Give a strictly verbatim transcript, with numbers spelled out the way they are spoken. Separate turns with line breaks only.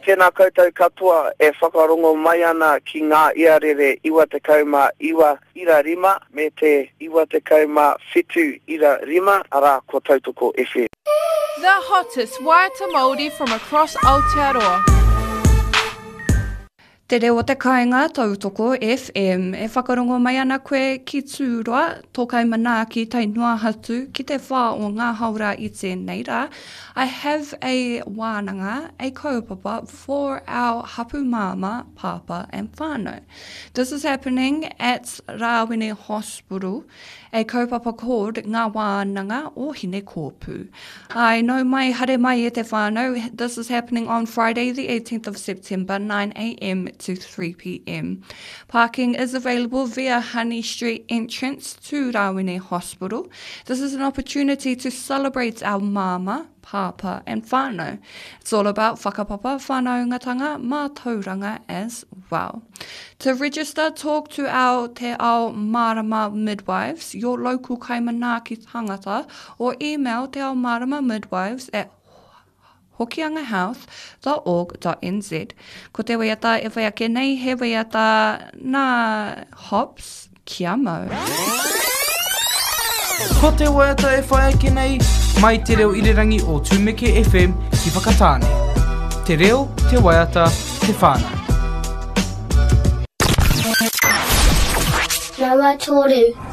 Tēnā koutou katoa e whakarongo mai ana ki ngā iarere iwa te kauma iwa ira rima me te iwa te kauma whitu ira rima ara ko Tautoko F M.
The hottest waiata Māori from across Aotearoa. Te reo te kāinga Tautoko F M e whakarongo mai ana koe ki tūroa tō kaimana ki tainua hatu ki te whā o ngā haura i tēnei rā. I have a wānanga, a kaupapa for our hapu mama, papa and whānau. This is happening at Rawene Hospital, a kaupapa called Ngā Wānanga o Hine Kōpū. I know mai hare mai e te whānau. This is happening on Friday the eighteenth of September, nine a m to three p m Parking is available via Honey Street entrance to Rawene Hospital. This is an opportunity to celebrate our mama, papa and whānau. It's all about whakapapa whānaungatanga mā tauranga as well. To register, talk to our Te Ao Marama midwives, your local kaimanaki tangata, or email Te Ao Marama midwives at hokianga health dot org dot n z. Ko te waiata e whai ake nei, he waiata nā hops, kia mau.
Ko te waiata e whai ake nei, mai te reo irirangi o Tūmeke F M ki Whakatāne. Te reo, te waiata, te whānau.
Noa Toru.